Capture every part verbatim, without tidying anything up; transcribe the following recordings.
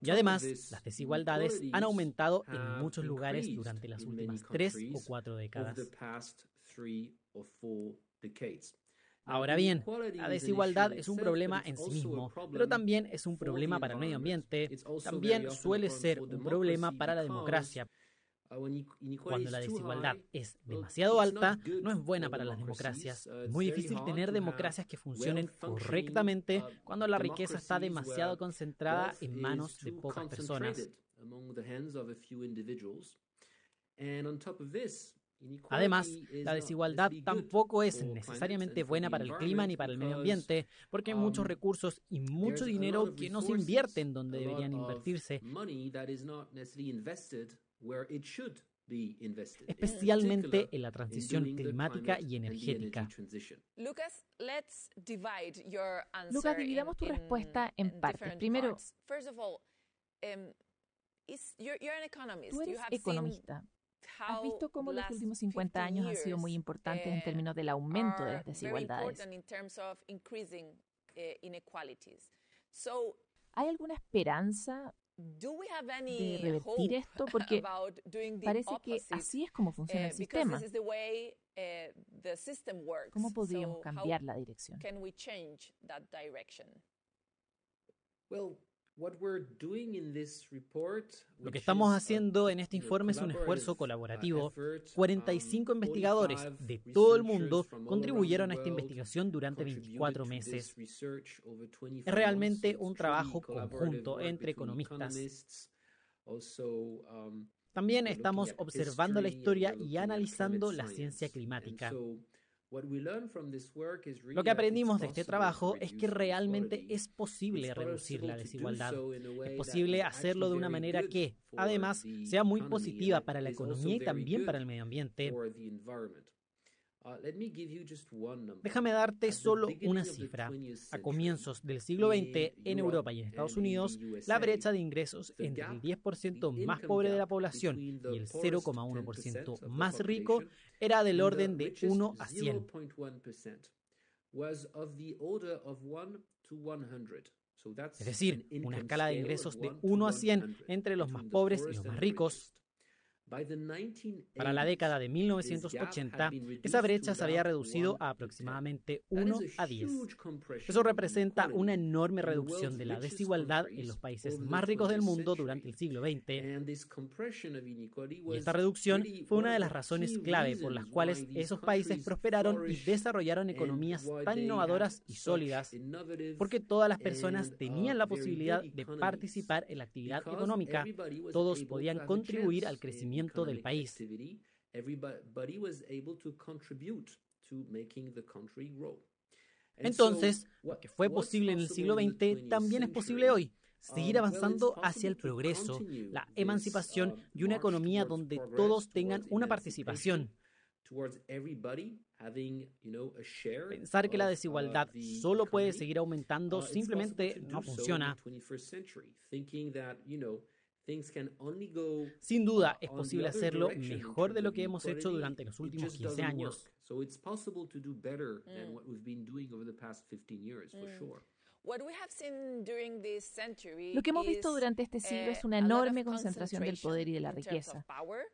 Y además, las desigualdades han aumentado en muchos lugares durante las últimas tres o cuatro décadas. Ahora bien, la desigualdad es un problema en sí mismo, pero también es un problema para el medio ambiente, también suele ser un problema para la democracia. Cuando la desigualdad es demasiado alta, no es buena para las democracias. Es muy difícil tener democracias que funcionen correctamente cuando la riqueza está demasiado concentrada en manos de pocas personas. Además, la desigualdad tampoco es necesariamente buena para el clima ni para el medio ambiente, porque hay muchos recursos y mucho dinero que no se invierten donde deberían invertirse, especialmente en la transición climática y energética. Lucas, dividamos tu respuesta en partes. Primero, tú eres economista. ¿Has visto cómo los últimos cincuenta años han sido muy importantes en términos del aumento de las desigualdades? ¿Hay alguna esperanza de revertir esto? Porque parece que así es como funciona el sistema. ¿Cómo podríamos cambiar la dirección? Lo que estamos haciendo en este informe es un esfuerzo colaborativo. cuarenta y cinco investigadores de todo el mundo contribuyeron a esta investigación durante veinticuatro meses. Es realmente un trabajo conjunto entre economistas. También estamos observando la historia y analizando la ciencia climática. Lo que aprendimos de este trabajo es que realmente es posible reducir la desigualdad. Es posible hacerlo de una manera que, además, sea muy positiva para la economía y también para el medio ambiente. Déjame darte solo una cifra. A comienzos del siglo veinte, en Europa y en Estados Unidos, la brecha de ingresos entre el diez por ciento más pobre de la población y el cero coma uno por ciento más rico era del orden de uno a cien. Es decir, una escala de ingresos de uno a cien entre los más pobres y los más ricos. Para la década de mil novecientos ochenta, esa brecha se había reducido a aproximadamente uno a diez. Eso representa una enorme reducción de la desigualdad en los países más ricos del mundo durante el siglo veinte. Y esta reducción fue una de las razones clave por las cuales esos países prosperaron y desarrollaron economías tan innovadoras y sólidas, porque todas las personas tenían la posibilidad de participar en la actividad económica. Todos podían contribuir al crecimiento del país. Entonces, lo que fue posible en el siglo veinte también es posible hoy. Seguir avanzando hacia el progreso, la emancipación y una economía donde todos tengan una participación. Pensar que la desigualdad solo puede seguir aumentando simplemente no funciona. Sin duda, es posible hacerlo mejor de lo que hemos hecho durante los últimos quince años. Lo que hemos visto durante este siglo es una enorme concentración del poder y de la riqueza.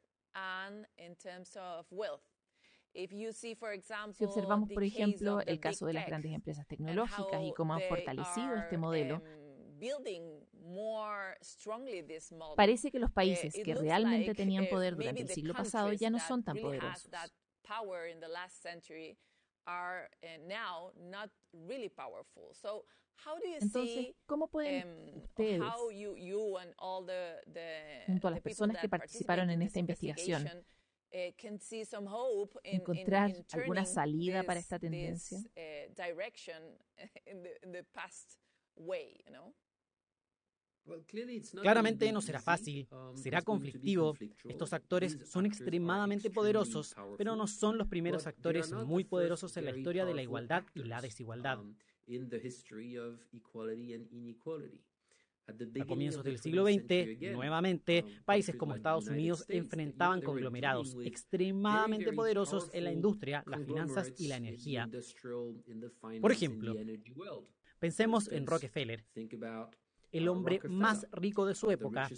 Si observamos, por ejemplo, el caso de las grandes empresas tecnológicas y cómo han fortalecido este modelo, parece que los países que realmente tenían poder durante el siglo pasado ya no son tan poderosos. Entonces, ¿cómo pueden ustedes, junto a las personas que participaron en esta investigación, encontrar alguna salida para esta tendencia? Claramente no será fácil, será conflictivo. Estos actores son extremadamente poderosos, pero no son los primeros actores muy poderosos en la historia de la igualdad y la desigualdad. A comienzos del siglo veinte, nuevamente, países como Estados Unidos enfrentaban conglomerados extremadamente poderosos en la industria, las finanzas y la energía. Por ejemplo, pensemos en Rockefeller. el hombre más rico de su época,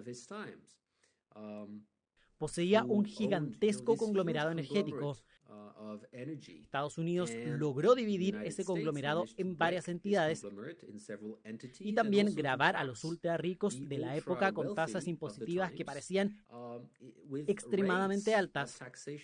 poseía un gigantesco conglomerado energético. Estados Unidos logró dividir ese conglomerado en varias entidades y también gravar a los ultra ricos de la época con tasas impositivas que parecían extremadamente altas.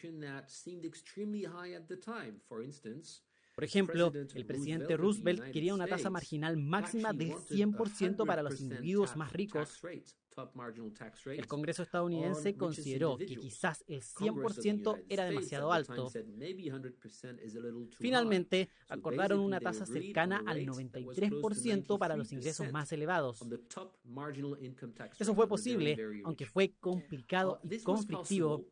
Por ejemplo, el presidente Roosevelt quería una tasa marginal máxima del cien por ciento para los individuos más ricos. El Congreso estadounidense consideró que quizás el cien por ciento era demasiado alto. Finalmente, acordaron una tasa cercana al noventa y tres por ciento para los ingresos más elevados. Eso fue posible, aunque fue complicado y conflictivo.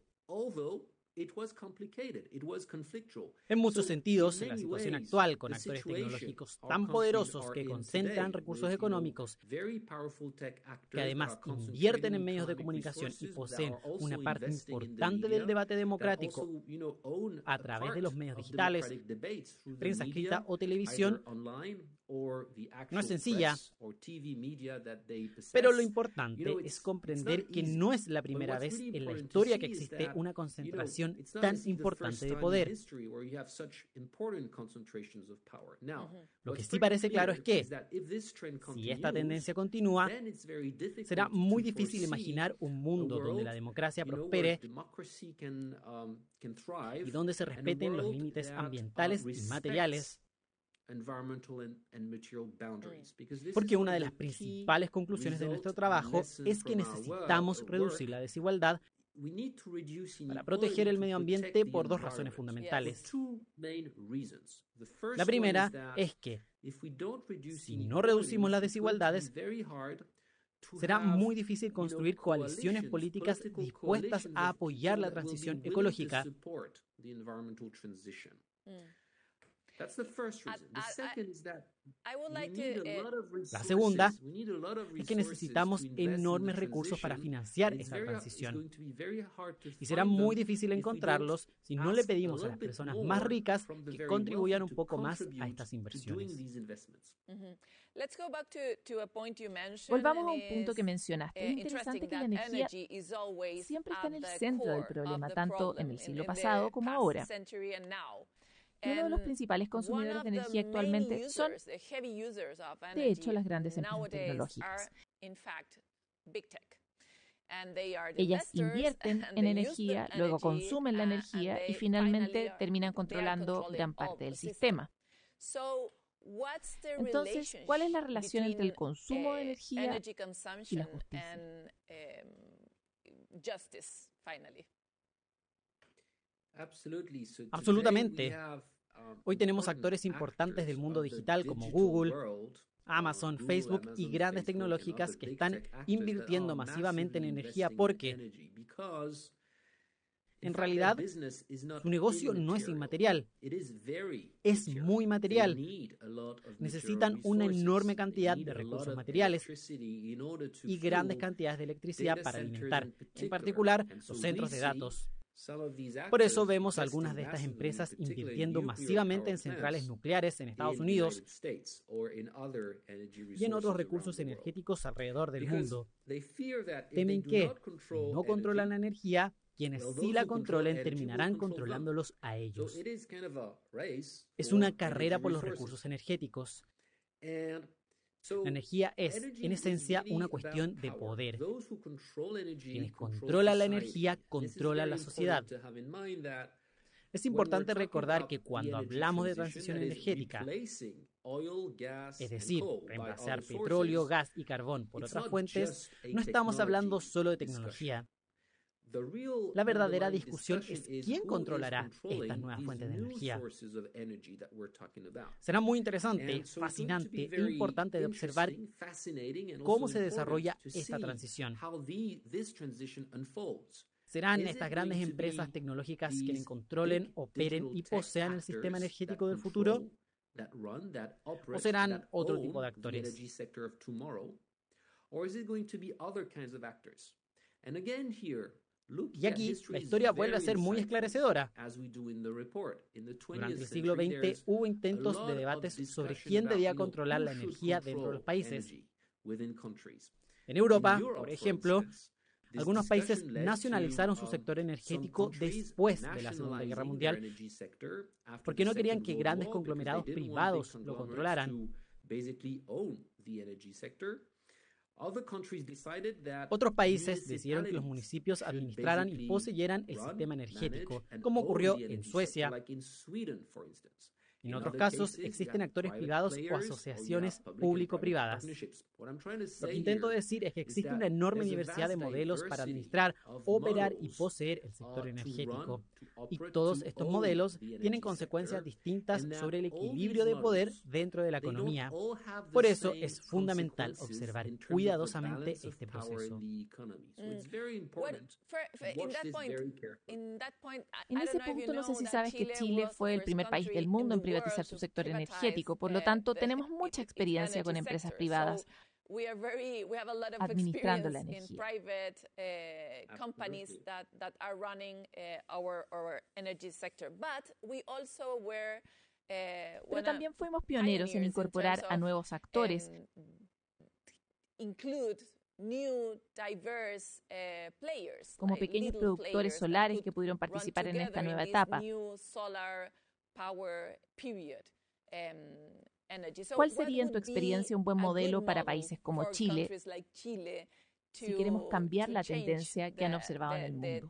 En muchos sentidos, en la situación actual, con actores tecnológicos tan poderosos que concentran recursos económicos, que además invierten en medios de comunicación y poseen una parte importante del debate democrático a través de los medios digitales, prensa escrita o televisión, no es sencilla, pero lo importante es comprender que no es la primera vez en la historia que existe una concentración tan importante de poder. Lo que sí parece claro es que, si esta tendencia continúa, será muy difícil imaginar un mundo donde la democracia prospere y donde se respeten los límites ambientales y materiales. Porque una de las principales conclusiones de nuestro trabajo es que necesitamos reducir la desigualdad para proteger el medio ambiente por dos razones fundamentales. La primera es que, si no reducimos las desigualdades, será muy difícil construir coaliciones políticas dispuestas a apoyar la transición ecológica. La segunda es que necesitamos enormes recursos para financiar esa transición. Y será muy difícil encontrarlos si no le pedimos a las personas más ricas que contribuyan un poco más a estas inversiones. Volvamos a un punto que mencionaste. Es interesante que la energía siempre está en el centro del problema, tanto en el siglo pasado como ahora. Y uno de los principales consumidores de energía actualmente son, de hecho, las grandes empresas tecnológicas. Ellas invierten en energía, luego consumen la energía y finalmente terminan controlando gran parte del sistema. Entonces, ¿cuál es la relación entre el consumo de energía y la justicia? Absolutamente. Hoy tenemos actores importantes del mundo digital como Google, Amazon, Facebook y grandes tecnológicas que están invirtiendo masivamente en energía porque, en realidad, su negocio no es inmaterial, es muy material. Necesitan una enorme cantidad de recursos materiales y grandes cantidades de electricidad para alimentar, en particular, los centros de datos. Por eso vemos algunas de estas empresas invirtiendo masivamente en centrales nucleares en Estados Unidos y en otros recursos energéticos alrededor del mundo. Temen que, si no controlan la energía, quienes sí la controlen terminarán controlándolos a ellos. Es una carrera por los recursos energéticos. La energía es, en esencia, una cuestión de poder. Quienes controlan la energía, controlan la sociedad. Es importante recordar que cuando hablamos de transición energética, es decir, reemplazar petróleo, gas y carbón por otras fuentes, no estamos hablando solo de tecnología. La verdadera discusión es quién controlará estas nuevas fuentes de energía. Será muy interesante, fascinante e importante de observar cómo se desarrolla esta transición. ¿Serán estas grandes empresas tecnológicas quienes controlen, operen y posean el sistema energético del futuro? ¿O serán otro tipo de actores? Y aquí la historia vuelve a ser muy esclarecedora. Durante el siglo veinte hubo intentos de debates sobre quién debía controlar la energía dentro de los países. En Europa, por ejemplo, algunos países nacionalizaron su sector energético después de la Segunda Guerra Mundial porque no querían que grandes conglomerados privados lo controlaran. Otros países decidieron que los municipios administraran y poseyeran el sistema energético, como ocurrió en Suecia. En otros casos, existen actores privados o asociaciones público-privadas. Lo que intento decir es que existe una enorme diversidad de modelos para administrar, operar y poseer el sector energético. Y todos estos modelos tienen consecuencias distintas sobre el equilibrio de poder dentro de la economía. Por eso es fundamental observar cuidadosamente este proceso. En ese punto, no sé si sabes que Chile fue el primer país del mundo en privatizar su sector energético. Por lo tanto, tenemos mucha experiencia con empresas privadas administrando la energía. Pero también fuimos pioneros en incorporar a nuevos actores, como pequeños productores solares que pudieron participar en esta nueva etapa. ¿Cuál sería, en tu experiencia, un buen modelo para países como Chile si queremos cambiar la tendencia que han observado en el mundo?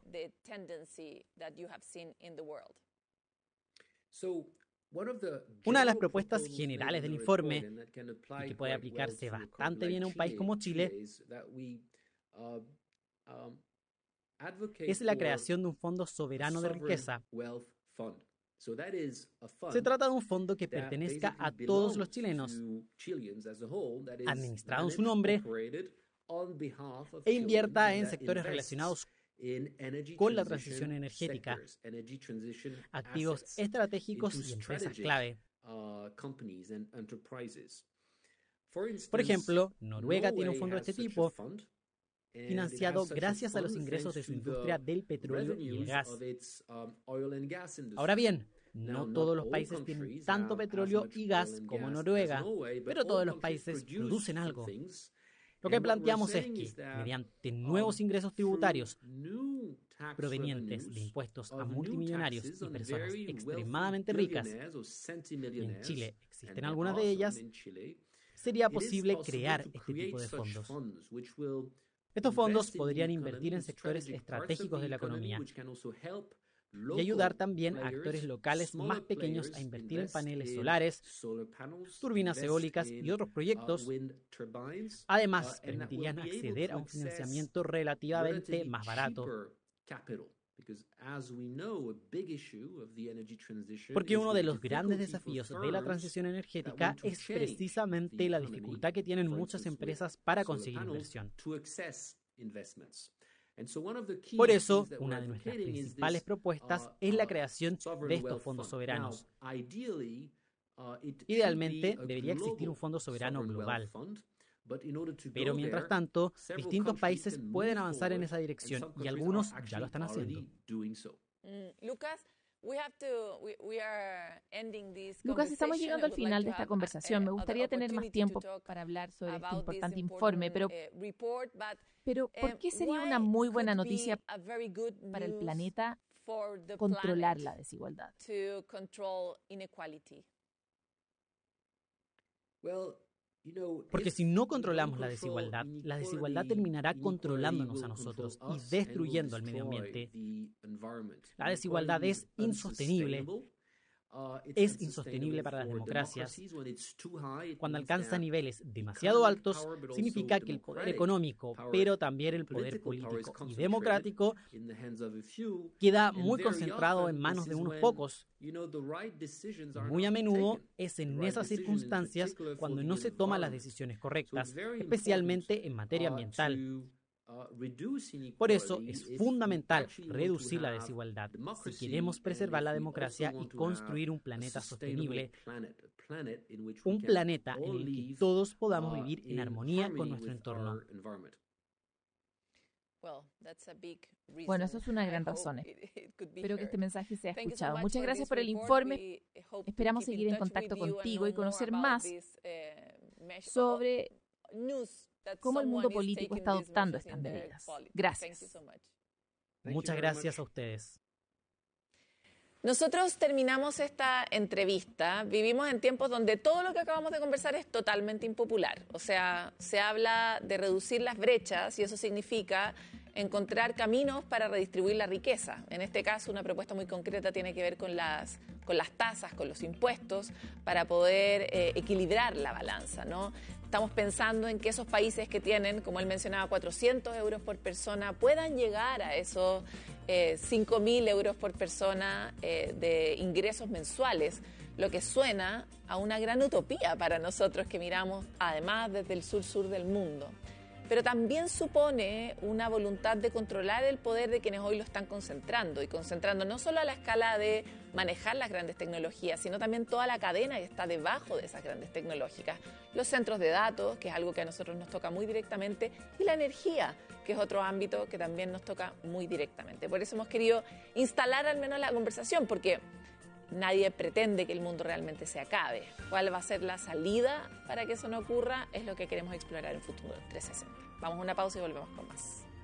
Una de las propuestas generales del informe, y que puede aplicarse bastante bien a un país como Chile, es la creación de un fondo soberano de riqueza. Se trata de un fondo que pertenezca a todos los chilenos, administrado en su nombre, e invierta en sectores relacionados con la transición energética, activos estratégicos y empresas clave. Por ejemplo, Noruega tiene un fondo de este tipo, financiado gracias a los ingresos de su industria del petróleo y el gas. Ahora bien, no todos los países tienen tanto petróleo y gas como Noruega, pero todos los países producen algo. Lo que planteamos es que, mediante nuevos ingresos tributarios provenientes de impuestos a multimillonarios y personas extremadamente ricas, y en Chile existen algunas de ellas, sería posible crear este tipo de fondos. Estos fondos podrían invertir en sectores estratégicos de la economía y ayudar también a actores locales más pequeños a invertir en paneles solares, turbinas eólicas y otros proyectos. Además, permitirían acceder a un financiamiento relativamente más barato. Porque uno de los grandes desafíos de la transición energética es precisamente la dificultad que tienen muchas empresas para conseguir inversión. Por eso, una de nuestras principales propuestas es la creación de estos fondos soberanos. Idealmente, debería existir un fondo soberano global. Pero mientras tanto, distintos países pueden avanzar en esa dirección y algunos ya lo están haciendo. Lucas, estamos llegando al final de esta conversación. Me gustaría tener más tiempo para hablar sobre este importante informe, pero, pero ¿por qué sería una muy buena noticia para el planeta controlar la desigualdad? Porque si no controlamos la desigualdad, la desigualdad terminará controlándonos a nosotros y destruyendo el medio ambiente. La desigualdad es insostenible. Es insostenible para las democracias. Cuando alcanza niveles demasiado altos, significa que el poder económico, pero también el poder político y democrático, queda muy concentrado en manos de unos pocos. Muy a menudo es en esas circunstancias cuando no se toman las decisiones correctas, especialmente en materia ambiental. Por eso es fundamental reducir la desigualdad si queremos preservar la democracia y construir un planeta sostenible, un planeta en el que todos podamos vivir en armonía con nuestro entorno. Bueno, eso es una gran razón. Espero que este mensaje sea escuchado. Muchas gracias por el informe. Esperamos seguir en contacto contigo y conocer más sobre cómo el mundo político está adoptando estas medidas. Gracias. Muchas gracias a ustedes. Nosotros terminamos esta entrevista. Vivimos en tiempos donde todo lo que acabamos de conversar es totalmente impopular. O sea, se habla de reducir las brechas y eso significa encontrar caminos para redistribuir la riqueza. En este caso, una propuesta muy concreta tiene que ver con las, con las tasas, con los impuestos, para poder eh, equilibrar la balanza, ¿no? Estamos pensando en que esos países que tienen, como él mencionaba, cuatrocientos euros por persona, puedan llegar a esos eh, cinco mil euros por persona eh, de ingresos mensuales, lo que suena a una gran utopía para nosotros que miramos, además, desde el sur-sur del mundo. Pero también supone una voluntad de controlar el poder de quienes hoy lo están concentrando, y concentrando no solo a la escala de manejar las grandes tecnologías, sino también toda la cadena que está debajo de esas grandes tecnológicas. Los centros de datos, que es algo que a nosotros nos toca muy directamente, y la energía, que es otro ámbito que también nos toca muy directamente. Por eso hemos querido instalar al menos la conversación, porque nadie pretende que el mundo realmente se acabe. ¿Cuál va a ser la salida para que eso no ocurra? Es lo que queremos explorar en Futuro trescientos sesenta. Vamos a una pausa y volvemos con más.